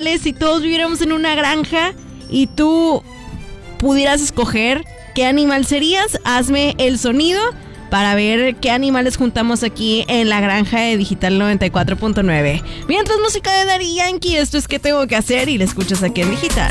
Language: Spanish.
animales, si todos viviéramos en una granja y tú pudieras escoger qué animal serías, hazme el sonido para ver qué animales juntamos aquí en la granja de Digital 94.9. Mientras, música de Daddy Yankee, esto es ¿Qué tengo que hacer? Y la escuchas aquí en Digital.